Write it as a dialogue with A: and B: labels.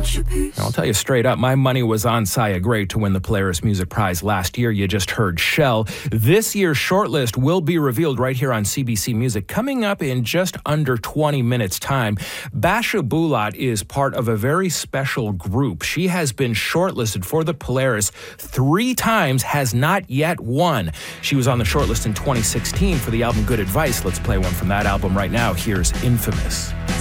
A: I'll tell you straight up, my money was on Saya Gray to win the Polaris Music Prize last year. You just heard Shell. This year's shortlist will be revealed right here on CBC Music coming up in just under 20 minutes' time. Basha Bulat is part of a very special group. She has been shortlisted for the Polaris 3 times, has not yet won. She was on the shortlist in 2016 for the album Good Advice. Let's play one from that album right now. Here's Infamous.